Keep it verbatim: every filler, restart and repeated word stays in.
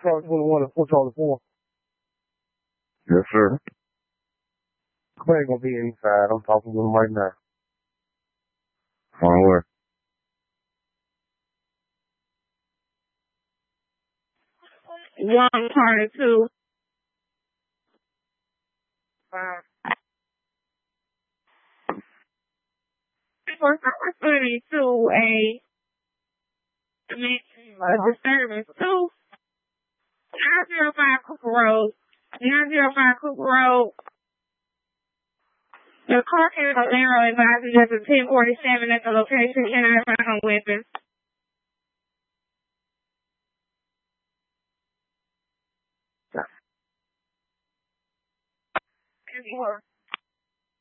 Charlie twenty-one and four Charlie four. Yes, sir. I ain't gonna be inside. I'm talking to him right now. On where? One twenty-two. Five. For thirty-two, a disturbance two. nine zero five Cooper Road. nine zero five Cooper Road. The car came up narrow advising us at ten forty-seven at the location and I found no weapons. Yeah.